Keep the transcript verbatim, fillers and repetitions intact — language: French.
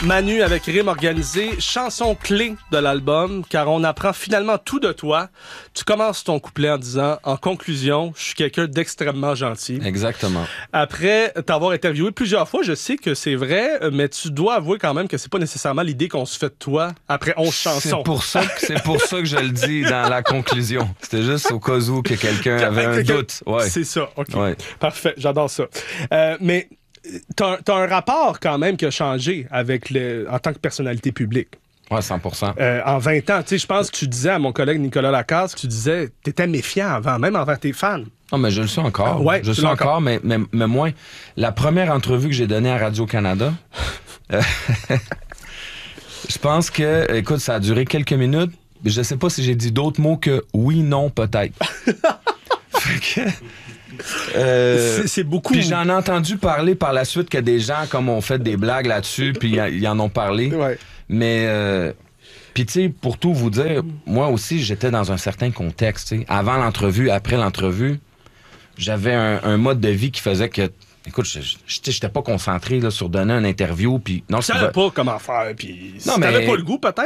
Manu avec Rime Organisé, chanson clé de l'album, car on apprend finalement tout de toi. Tu commences ton couplet en disant, en conclusion, je suis quelqu'un d'extrêmement gentil. Exactement. Après t'avoir interviewé plusieurs fois, je sais que c'est vrai, mais tu dois avouer quand même que c'est pas nécessairement l'idée qu'on se fait de toi après onze chansons. C'est pour ça que, c'est pour ça que je le dis dans la conclusion. C'était juste au cas où que quelqu'un avait un doute. Ouais. C'est ça, OK. Ouais. Parfait, j'adore ça. Euh, mais t'as, t'as un rapport quand même qui a changé avec le, en tant que personnalité publique. Ouais, cent pour cent. Euh, en vingt ans, tu sais, je pense que tu disais à mon collègue Nicolas Lacasse, tu disais, t'étais méfiant avant, même envers tes fans. Non, mais je le suis encore. Ah, ouais, je le suis encore, encore mais, mais, mais moins. La première entrevue que j'ai donnée à Radio-Canada, euh, je pense que, écoute, ça a duré quelques minutes. Je sais pas si j'ai dit d'autres mots que oui, non, peut-être. Fait que... Euh, c'est, c'est beaucoup. Puis j'en ai entendu parler par la suite que des gens comme ont fait des blagues là-dessus, puis ils en ont parlé. Ouais. Mais euh, puis tu sais, pour tout vous dire, moi aussi j'étais dans un certain contexte. T'sais. Avant l'entrevue, après l'entrevue, j'avais un, un mode de vie qui faisait que, écoute, j'étais pas concentré là, sur donner une interview. Puis non, tu savais va... pas comment faire. Puis si non, t'avais mais... pas le goût, peut-être.